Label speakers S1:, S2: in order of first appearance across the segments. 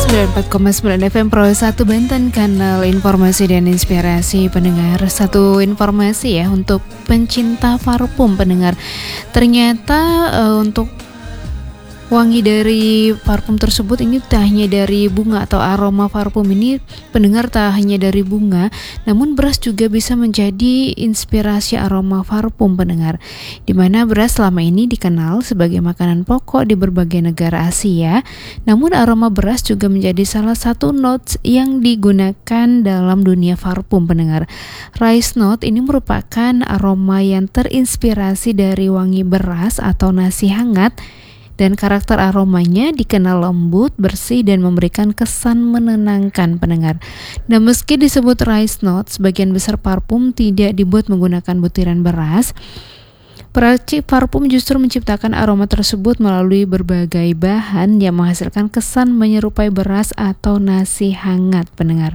S1: 94,9 FM Pro 1 Banten, kanal informasi dan inspirasi pendengar. Satu informasi ya untuk pencinta parfum pendengar. Ternyata untuk wangi dari parfum tersebut ini tak hanya dari bunga atau aroma parfum ini pendengar tak hanya dari bunga, namun beras juga bisa menjadi inspirasi aroma parfum pendengar. Di mana beras selama ini dikenal sebagai makanan pokok di berbagai negara Asia, namun aroma beras juga menjadi salah satu notes yang digunakan dalam dunia parfum pendengar. Rice note ini merupakan aroma yang terinspirasi dari wangi beras atau nasi hangat. Dan karakter aromanya dikenal lembut, bersih, dan memberikan kesan menenangkan pendengar. Nah, meski disebut rice note, sebagian besar parfum tidak dibuat menggunakan butiran beras. Peracik parfum justru menciptakan aroma tersebut melalui berbagai bahan yang menghasilkan kesan menyerupai beras atau nasi hangat pendengar.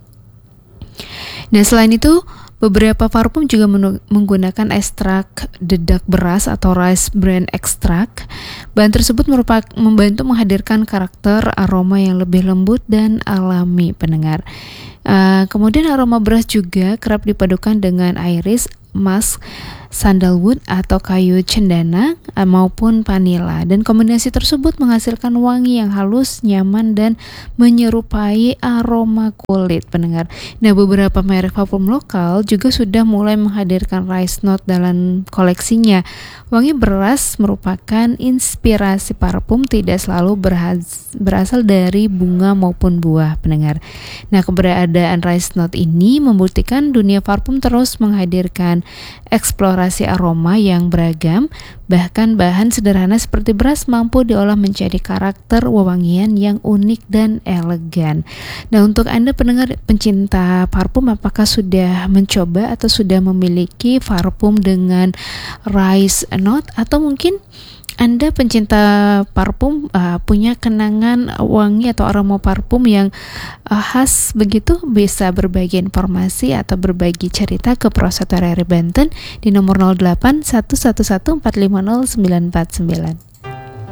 S1: Nah, selain itu, beberapa parfum juga menggunakan ekstrak dedak beras atau rice bran extract. Bahan tersebut membantu menghadirkan karakter aroma yang lebih lembut dan alami pendengar. Kemudian aroma beras juga kerap dipadukan dengan iris, musk, sandalwood atau kayu cendana maupun vanila, dan kombinasi tersebut menghasilkan wangi yang halus, nyaman, dan menyerupai aroma kulit pendengar. Nah, beberapa merek parfum lokal juga sudah mulai menghadirkan rice note dalam koleksinya. Wangi beras merupakan inspirasi parfum tidak selalu berasal dari bunga maupun buah pendengar. Nah, keberadaan rice note ini membuktikan dunia parfum terus menghadirkan eksplorasi aroma yang beragam, bahkan bahan sederhana seperti beras mampu diolah menjadi karakter wewangian yang unik dan elegan. Nah, untuk Anda pendengar pencinta parfum, apakah sudah mencoba atau sudah memiliki parfum dengan rice note, atau mungkin Anda pencinta parfum punya kenangan wangi atau aroma parfum yang khas begitu? Bisa berbagi informasi atau berbagi cerita ke Pro 1 RRI Banten di nomor 08 111 450 949.